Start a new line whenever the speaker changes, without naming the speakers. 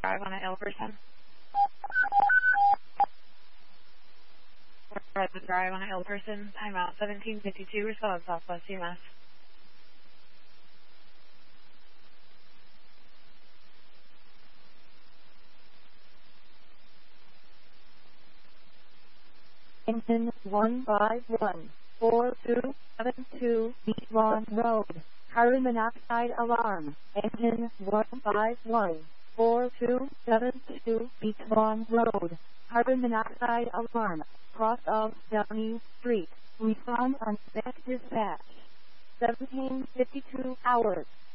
Drive on an ill person. Brentwood Drive on an ill person. Timeout 1752. We're still on Southwest UMass.
Engine 1514272 Beachlawn Road. Carbon monoxide alarm. Engine 1514272 Beachlawn Road. Carbon monoxide alarm. Cross of Downey Street. Respond on spec dispatch. 1752 hours.